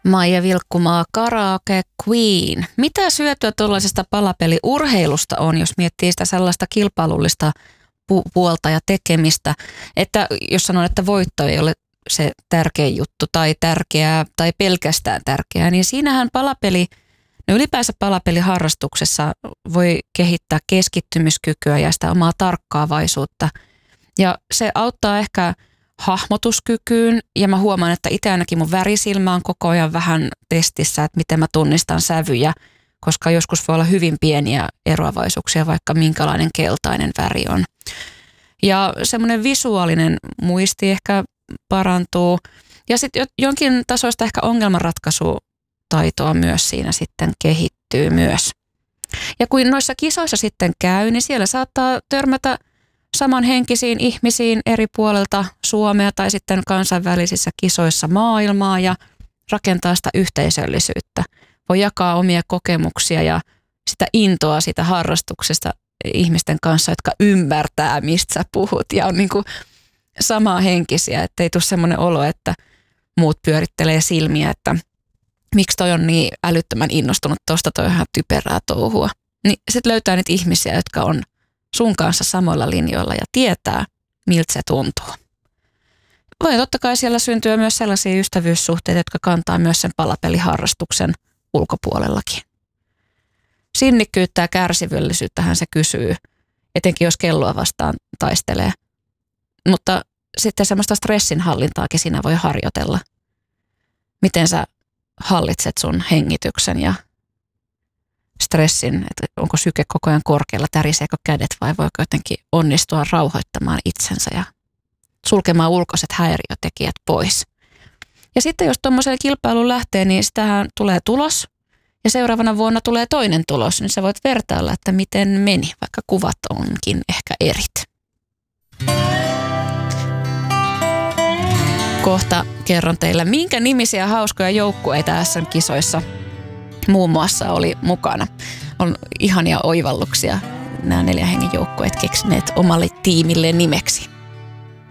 Maija Vilkkumaa, Karaoke Queen. Mitä hyötyä tuollaisesta palapeliurheilusta on, jos miettii sitä sellaista kilpailullista puolta ja tekemistä, että jos sanon, että voitto ei ole se tärkein juttu tai tärkeää tai pelkästään tärkeää, niin siinähän ylipäänsä palapeliharrastuksessa voi kehittää keskittymiskykyä ja sitä omaa tarkkaavaisuutta. Ja se auttaa ehkä hahmotuskykyyn ja mä huomaan, että itse ainakin mun värisilmä on koko ajan vähän testissä, että miten mä tunnistan sävyjä, koska joskus voi olla hyvin pieniä eroavaisuuksia, vaikka minkälainen keltainen väri on. Ja semmoinen visuaalinen muisti ehkä parantuu ja sitten jonkin tasoista ehkä ongelmanratkaisutaitoa myös siinä sitten kehittyy myös. Ja kun noissa kisoissa sitten käy, niin siellä saattaa törmätä samanhenkisiin ihmisiin eri puolelta Suomea tai sitten kansainvälisissä kisoissa maailmaa ja rakentaa sitä yhteisöllisyyttä. Voi jakaa omia kokemuksia ja sitä intoa siitä harrastuksesta ihmisten kanssa, jotka ymmärtää, mistä sä puhut ja on niin kuin samanhenkisiä, ettei tule semmoinen olo, että muut pyörittelee silmiä, että miksi toi on niin älyttömän innostunut tuosta, toi on ihan typerää touhua. Niin sitten löytää niitä ihmisiä, jotka on sun kanssa samoilla linjoilla ja tietää, miltä se tuntuu. Voi totta kai siellä syntyä myös sellaisia ystävyyssuhteita, jotka kantaa myös sen palapeliharrastuksen ulkopuolellakin. Sinnikkyyttä ja kärsivällisyyttähän se kysyy, etenkin jos kelloa vastaan taistelee. Mutta sitten semmoista stressinhallintaakin siinä voi harjoitella. Miten sä hallitset sun hengityksen ja stressin, että onko syke koko ajan korkealla, täriseekö kädet vai voiko jotenkin onnistua rauhoittamaan itsensä ja sulkemaan ulkoiset häiriötekijät pois. Ja sitten jos tuommoiselle kilpailuun lähtee, niin sitähän tulee tulos ja seuraavana vuonna tulee toinen tulos, niin sä voit vertailla, että miten meni, vaikka kuvat onkin ehkä erit. Kohta kerron teille, minkä nimisiä hauskoja joukkueita SM-kisoissa muun muassa oli mukana. On ihania oivalluksia nämä 4 hengen joukkueet keksineet omalle tiimilleen nimeksi.